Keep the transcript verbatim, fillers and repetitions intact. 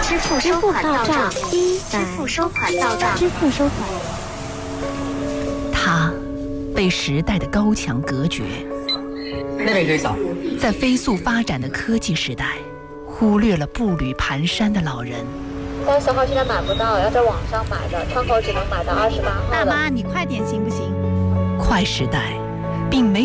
支付收款到账一百，支付收款到账，支付收款。 他被时代的高墙隔绝， 那边可以扫。 在飞速发展的科技时代，忽略了步履蹒跚的老人。 三十号现在买不到，要在网上买的，窗口只能买到二十八号的。 大妈，你快点行不行？ 快时代并没有